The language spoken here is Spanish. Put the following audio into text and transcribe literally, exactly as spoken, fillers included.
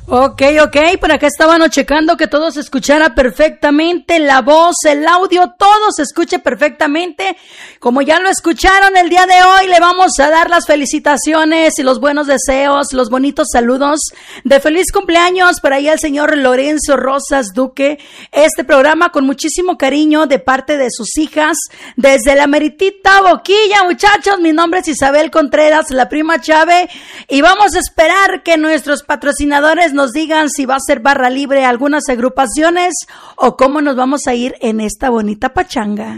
Ok, ok, por acá estábamos checando que todo se escuchara perfectamente, la voz, el audio, todo se escuche perfectamente. Como ya lo escucharon el día de hoy, le vamos a dar las felicitaciones y los buenos deseos, los bonitos saludos de feliz cumpleaños para ahí al señor Lorenzo Rosas Duque. Este programa con muchísimo cariño de parte de sus hijas, desde la meritita Boquilla, muchachos. Mi nombre es Isabel Contreras, la prima Chave, y vamos a esperar que nuestros patrocinadores nos digan si va a ser barra libre algunas agrupaciones o cómo nos vamos a ir en esta bonita pachanga.